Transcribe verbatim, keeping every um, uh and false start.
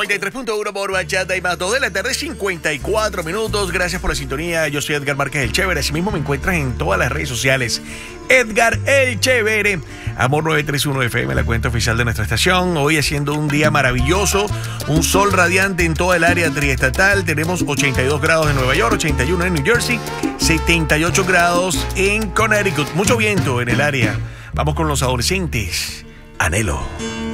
noventa y tres punto uno por Bachata y más. dos de la tarde, cincuenta y cuatro minutos. Gracias por la sintonía. Yo soy Edgar Márquez el Chévere. Asimismo me encuentras en todas las redes sociales. Edgar el Chévere. Amor nueve tres uno F M, la cuenta oficial de nuestra estación. Hoy haciendo un día maravilloso. Un sol radiante en toda el área triestatal. Tenemos ochenta y dos grados en Nueva York, ochenta y uno en New Jersey, setenta y ocho grados en Connecticut. Mucho viento en el área. Vamos con los adolescentes. Anhelo.